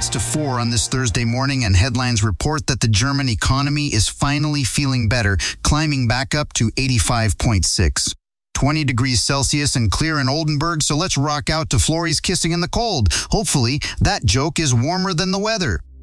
minutes to 4 on this Thursday morning, and headlines report that the German economy is finally feeling better, climbing back up to 85.6. 20 degrees Celsius and clear in Oldenburg, so let's rock out to Florey's Kissing in the Cold. Hopefully, that joke is warmer than the weather.